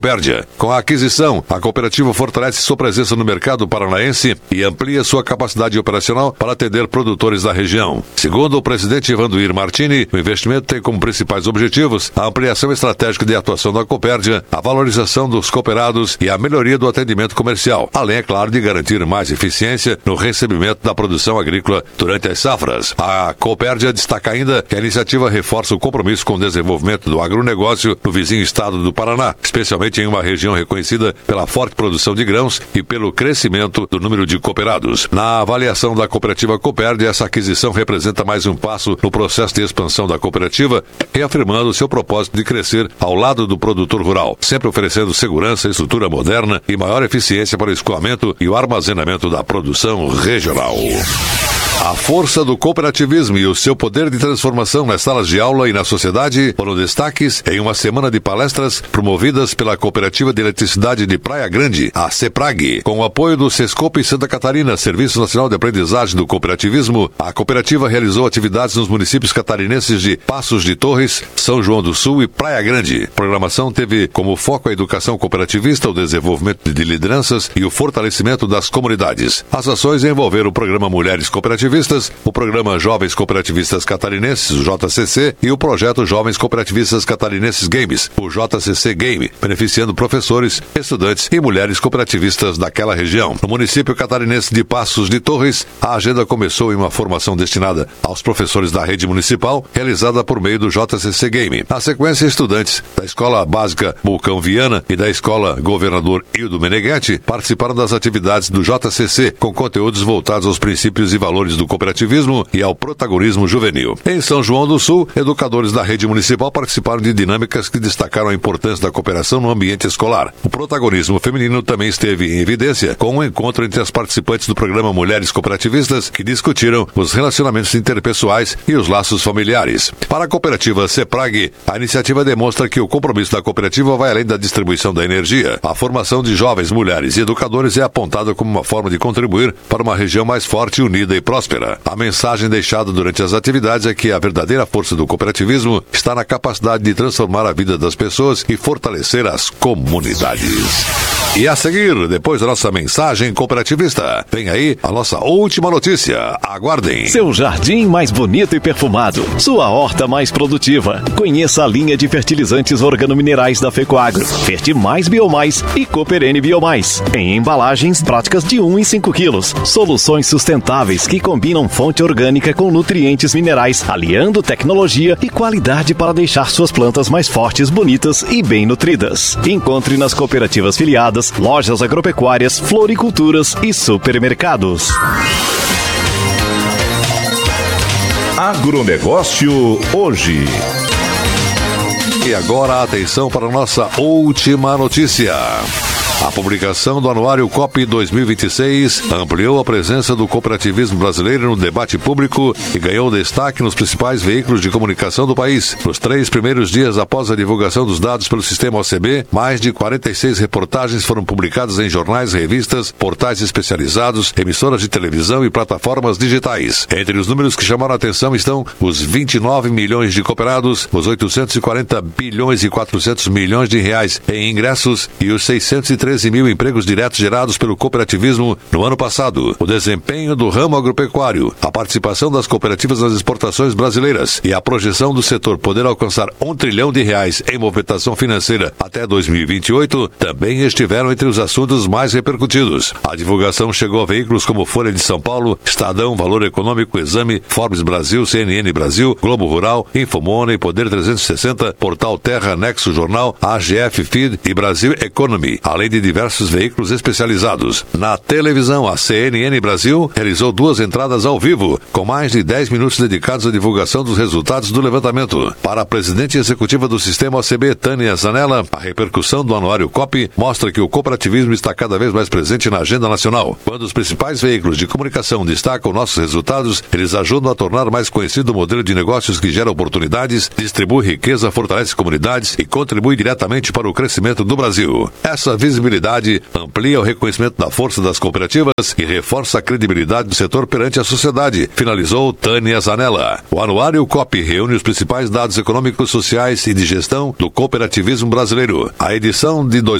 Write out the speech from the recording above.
Copérdia. Com a aquisição, a cooperativa fortalece sua presença no mercado paranaense e amplia sua capacidade operacional para atender produtores da região. Segundo o presidente Evanduir Martini, o investimento tem como principais objetivos a ampliação estratégica de atuação da Copérdia, a valorização dos cooperados e a melhoria do atendimento comercial, além, é claro, de garantir mais eficiência no recebimento da produção agrícola durante as safras. A Copérdia destaca ainda que a iniciativa reforça o compromisso com o desenvolvimento do agronegócio no vizinho estado do Paraná, especialmente em uma região reconhecida pela forte produção de grãos e pelo crescimento do número de cooperados. Na avaliação da cooperativa Copérdia, essa aquisição representa mais um passo no processo de expansão da cooperativa, reafirmando seu propósito de crescer ao lado do produtor rural, sempre oferecendo segurança, estrutura moderna e maior eficiência para o escoamento e o armazenamento da produção regional. A força do cooperativismo e o seu poder de transformação nas salas de aula e na sociedade foram destaques em uma semana de palestras promovidas pela Cooperativa de Eletricidade de Praia Grande, a CEPRAG. Com o apoio do Sescope Santa Catarina, Serviço Nacional de Aprendizagem do Cooperativismo, a cooperativa realizou atividades nos municípios catarinenses de Passos de Torres, São João do Sul e Praia Grande. A programação teve como foco a educação cooperativista, o desenvolvimento de lideranças e o fortalecimento das comunidades. As ações envolveram o programa Mulheres Cooperativistas, o programa Jovens Cooperativistas Catarinenses, o JCC, e o projeto Jovens Cooperativistas Catarinenses Games, o JCC Game, beneficiando professores, estudantes e mulheres cooperativistas daquela região. No município catarinense de Passos de Torres, a agenda começou em uma formação destinada aos professores da rede municipal, realizada por meio do JCC Game. Na sequência, estudantes da Escola Básica Vulcão Viana e da Escola Governador Hildo Meneghetti participaram das atividades do JCC, com conteúdos voltados aos princípios e valores do cooperativismo e ao protagonismo juvenil. Em São João do Sul, educadores da rede municipal participaram de dinâmicas que destacaram a importância da cooperação no ambiente escolar. O protagonismo feminino também esteve em evidência, com um encontro entre as participantes do programa Mulheres Cooperativistas, que discutiram os relacionamentos interpessoais e os laços familiares. Para a cooperativa CEPRAG, a iniciativa demonstra que o compromisso da cooperativa vai além da distribuição da energia. A formação de jovens, mulheres e educadores é apontada como uma forma de contribuir para uma região mais forte, unida e próspera. A mensagem deixada durante as atividades é que a verdadeira força do cooperativismo está na capacidade de transformar a vida das pessoas e fortalecer as comunidades. E a seguir, depois da nossa mensagem cooperativista, vem aí a nossa última notícia. Aguardem. Seu jardim mais bonito e perfumado, sua horta mais produtiva. Conheça a linha de fertilizantes organominerais da Fecoagro, Fertimais Biomais e Cooperene Biomais. Em embalagens práticas de 1 e 5 quilos. Soluções sustentáveis que combinam fonte orgânica com nutrientes minerais, aliando tecnologia e qualidade para deixar suas plantas mais fortes, bonitas e bem nutridas. Encontre nas cooperativas filiadas, lojas agropecuárias, floriculturas e supermercados. Agronegócio hoje. E agora, atenção para a nossa última notícia. A publicação do Anuário COP 2026 ampliou a presença do cooperativismo brasileiro no debate público e ganhou destaque nos principais veículos de comunicação do país. Nos 3 primeiros dias após a divulgação dos dados pelo sistema OCB, mais de 46 reportagens foram publicadas em jornais, revistas, portais especializados, emissoras de televisão e plataformas digitais. Entre os números que chamaram a atenção estão os 29 milhões de cooperados, os 840 bilhões e 400 milhões de reais em ingressos e os 613 mil empregos diretos gerados pelo cooperativismo no ano passado, o desempenho do ramo agropecuário, a participação das cooperativas nas exportações brasileiras e a projeção do setor poder alcançar R$1 trilhão em movimentação financeira até 2028 também estiveram entre os assuntos mais repercutidos. A divulgação chegou a veículos como Folha de São Paulo, Estadão, Valor Econômico, Exame, Forbes Brasil, CNN Brasil, Globo Rural, Infomoney, Poder 360, Portal Terra, Nexo Jornal, AGF Feed e Brasil Economy, além de diversos veículos especializados. Na televisão, a CNN Brasil realizou 2 entradas ao vivo, com mais de 10 minutos dedicados à divulgação dos resultados do levantamento. Para a presidente executiva do sistema OCB, Tânia Zanella, a repercussão do Anuário COP mostra que o cooperativismo está cada vez mais presente na agenda nacional. Quando os principais veículos de comunicação destacam nossos resultados, eles ajudam a tornar mais conhecido o modelo de negócios que gera oportunidades, distribui riqueza, fortalece comunidades e contribui diretamente para o crescimento do Brasil. Essa visibilidade visibilidade, amplia o reconhecimento da força das cooperativas e reforça a credibilidade do setor perante a sociedade, finalizou Tânia Zanella. O anuário COP reúne os principais dados econômicos, sociais e de gestão do cooperativismo brasileiro. A edição de